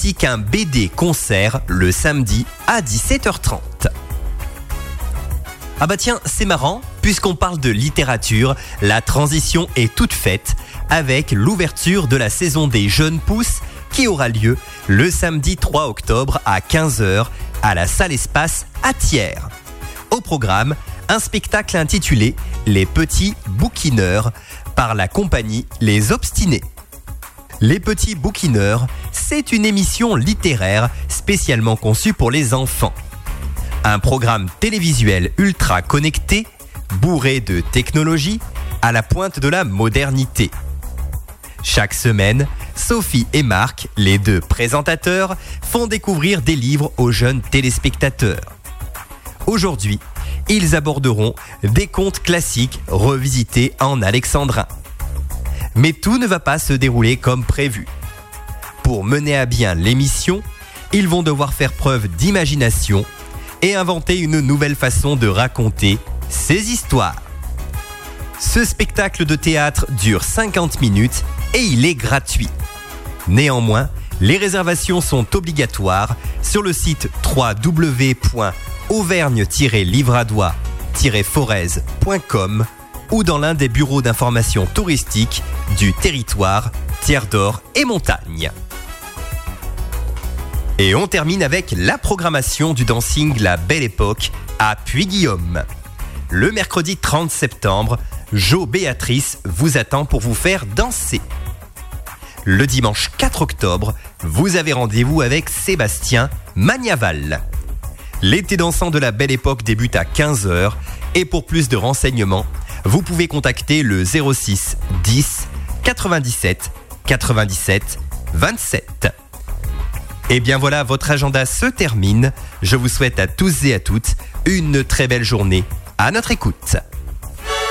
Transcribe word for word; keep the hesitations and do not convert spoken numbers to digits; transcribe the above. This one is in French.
ainsi qu'un B D-concert le samedi à dix-sept heures trente. Ah bah tiens, c'est marrant, puisqu'on parle de littérature, la transition est toute faite avec l'ouverture de la saison des Jeunes Pousses qui aura lieu le samedi trois octobre à quinze heures à la salle Espace à Thiers. Au programme, un spectacle intitulé « Les Petits Bouquineurs » par la compagnie Les Obstinés. Les Petits Bouquineurs, c'est une émission littéraire spécialement conçue pour les enfants. Un programme télévisuel ultra connecté, bourré de technologie, à la pointe de la modernité. Chaque semaine, Sophie et Marc, les deux présentateurs, font découvrir des livres aux jeunes téléspectateurs. Aujourd'hui, ils aborderont des contes classiques revisités en alexandrin. Mais tout ne va pas se dérouler comme prévu. Pour mener à bien l'émission, ils vont devoir faire preuve d'imagination et inventer une nouvelle façon de raconter ces histoires. Ce spectacle de théâtre dure cinquante minutes et il est gratuit. Néanmoins, les réservations sont obligatoires sur le site w w w point auvergne tiret livradois tiret forez point com ou dans l'un des bureaux d'information touristique du territoire Tiers d'Or et Montagne. Et on termine avec la programmation du dancing La Belle Époque à Puy-Guillaume. Le mercredi trente septembre, Jo Béatrice vous attend pour vous faire danser. Le dimanche quatre octobre, vous avez rendez-vous avec Sébastien Magnaval. L'été dansant de La Belle Époque débute à quinze heures et pour plus de renseignements, vous pouvez contacter le zéro six dix quatre-vingt-dix-sept quatre-vingt-dix-sept vingt-sept. Et bien voilà, votre agenda se termine. Je vous souhaite à tous et à toutes une très belle journée à notre écoute.